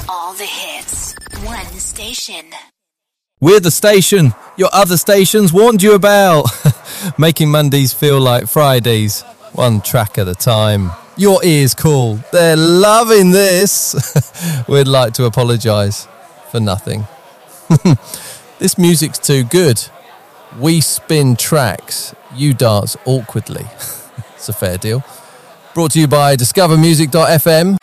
All the hits. One station. We're the station your other stations warned you about. Making Mondays feel like Fridays. One track at a time. Your ears call. They're loving this. We'd like to apologise for nothing. This music's too good. We spin tracks. You dance awkwardly. It's a fair deal. Brought to you by discovermusic.fm.